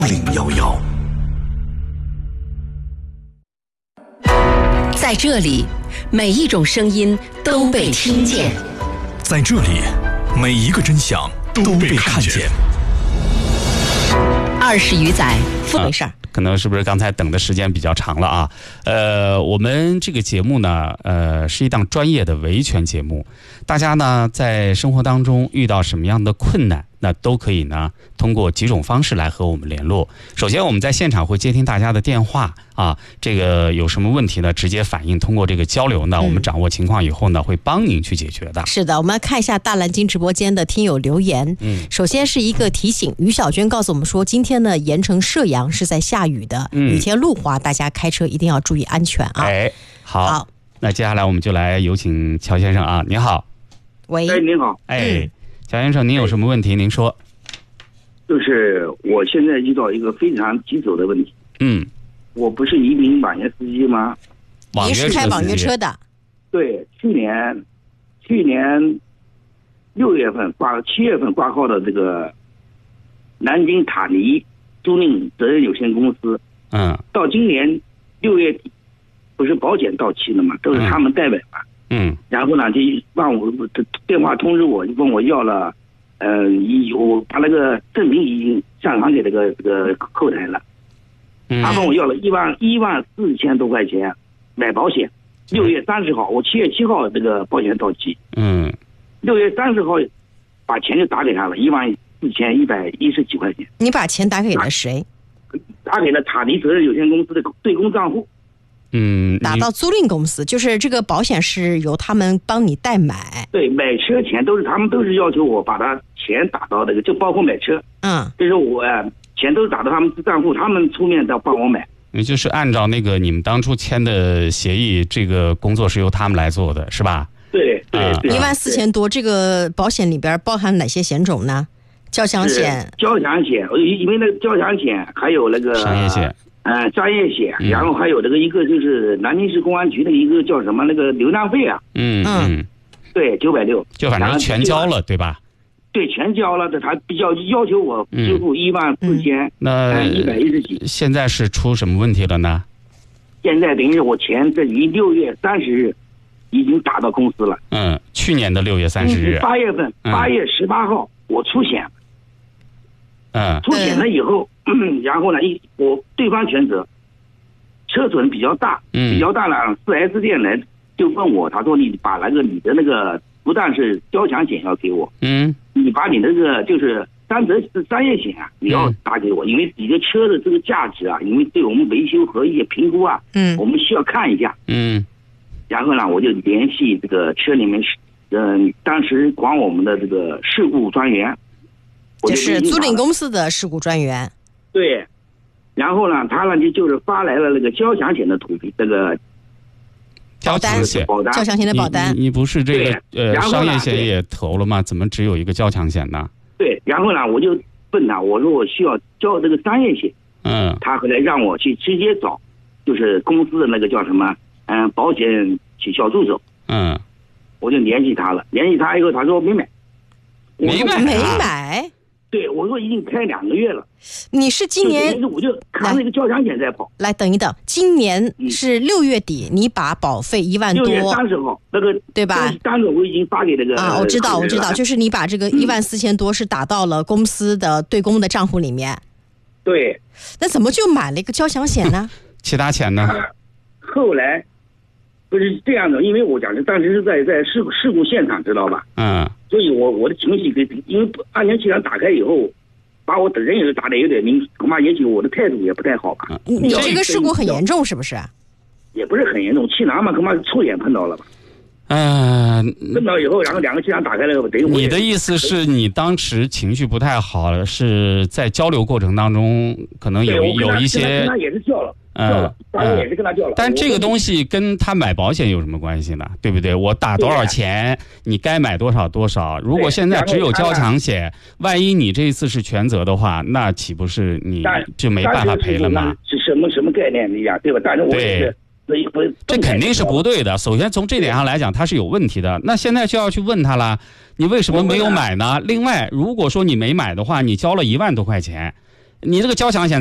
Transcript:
011。 在这里，每一种声音都被听见； 在这里，每一个真相都被看见。 20余载，没事儿。 可能是不是刚才等的时间比较长了啊？我们这个节目呢，是一档专业的维权节目。大家呢在生活当中遇到什么样的困难，那都可以呢通过几种方式来和我们联络。首先，我们在现场会接听大家的电话啊，这个有什么问题呢，直接反映。通过这个交流呢，我们掌握情况以后呢，会帮您去解决的。 是的，我们来看一下大蓝鲸直播间的听友留言。首先是一个提醒，于小娟告诉我们说，今天呢盐城射阳是在下雨的，雨天路滑，大家开车一定要注意安全啊。 好，那接下来我们就来有请乔先生啊，您好。 喂， 您好。 乔先生，您有什么问题？您说。 就是我现在遇到一个非常棘手的问题。我不是一名网约司机吗？ 您是开网约车的？ 对，去年6月份7月份挂靠的这个南京塔尼租赁责任有限公司。到今年6月底，不是保险到期了嘛，都是他们代买嘛。然后呢，就让我电话通知我，就问我要了，我把那个证明已经上传给这个后台了。他问我要了14000多块钱买保险。6月30号，我7月7号这个保险到期。6月30号把钱就打给他了，14110几块钱。 你把钱打给了谁？ 打给了塔尼责任有限公司的对公账户。 打到租赁公司，就是这个保险是由他们帮你代买。 对，买车钱他们都是要求我把他钱打到那个，就包括买车。就是我钱都是打到他们账户，他们出面的帮我买。 也就是按照那个你们当初签的协议，这个工作是由他们来做的，是吧？ 对。 14000多，这个保险里边包含哪些险种呢？交强险。 交强险，因为那个交强险还有那个商业险。 商业险，然后还有这个一个就是南京市公安局的一个叫什么那个流量费啊。对，960， 就反正全交了，对吧？ 对，全交了，他比较要求我支付14110几。 现在是出什么问题了呢？ 现在等于我钱在于6月30日已经打到公司了。 去年的6月30日。 8月份8月18号我出险。出险了以后，然后呢，我对方全责，车损比较大，了。4S 店来就问我，他说你把你的那个不但是交强险要给我，你把你那个就是商业险啊，你要打给我，因为你的车的这个价值啊，因为对我们维修和一些评估啊，我们需要看一下。然后呢，我就联系这个车里面当时管我们的这个事故专员。 就是租赁公司的事故专员。 对，然后呢，他呢就是发来了那个交强险的这个交强险的保单。 你不是这个商业险也投了吗？怎么只有一个交强险呢？ 对，然后呢，我就问他，我说我需要交这个商业险。他后来让我去直接找，就是公司的那个叫什么保险小助手。我就联系他了，联系他以后，他说没买。 没买。 对，我说已经开2个月了。 你是今年我就扛那个交强险在跑。 来，等一等，今年是6月底，你把保费1万多。 6月30号那个对吧？ 当时我已经发给那个我知道，就是你把这个14000多是打到了公司的对公的账户里面。 对。 那怎么就买了一个交强险呢？ 其他钱呢？ 后来不是这样的，因为我讲的当时是在事故现场，知道吧？所以我的情绪因为安全气囊打开以后，把我的人也打得有点明，恐怕也许我的态度也不太好吧。 你这个事故很严重是不是？ 也不是很严重，气囊嘛，恐怕是触眼碰到了吧。碰到以后，然后2个气囊打开了，等于你的意思是你当时情绪不太好，是在交流过程当中可能有一些。 他也是叫了。也是跟他叫了。 但这个东西跟他买保险有什么关系呢？对不对？我打多少钱，你该买多少。如果现在只有交强险，万一你这一次是全责的话，那岂不是你就没办法赔了吗？ 是什么概念一样，对吧？但是我是这肯定是不对的。首先从这点上来讲，它是有问题的。那现在就要去问他了，你为什么没有买呢？另外，如果说你没买的话，你交了1万多块钱。 你这个交强险